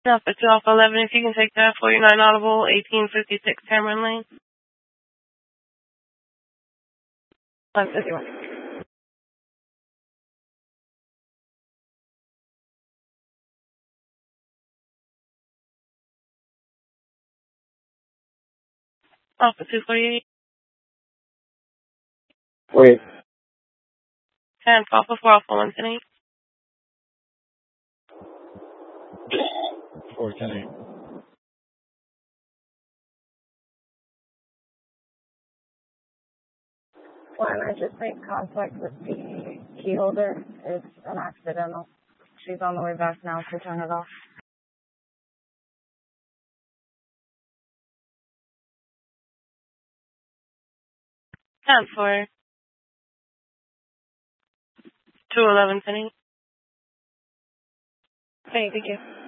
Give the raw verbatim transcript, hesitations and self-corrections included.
Alpha two Alpha eleven, if you can take that, forty-nine Audible, eighteen fifty-six Cameron Lane. one fifty-one. Alpha two forty-eight. Wait. ten Alpha four Alpha one ten eight. four ten eight. When I just made contact with the key holder, it's an accidental. She's on the way back now to turn it off. ten for two eleven ten eight. Hey, thank you.